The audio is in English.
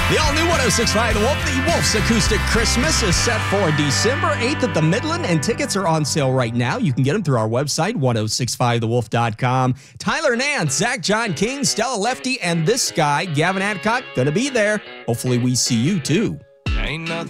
The all-new 106.5 The Wolf, the Wolf's Acoustic Christmas is set for December 8th at the Midland, and tickets are on sale right now. You can get them through our website, 1065thewolf.com. Tyler Nance, Zach John King, Stella Lefty, and this guy, Gavin Adcock, gonna be there. Hopefully we see you too. Ain't nothing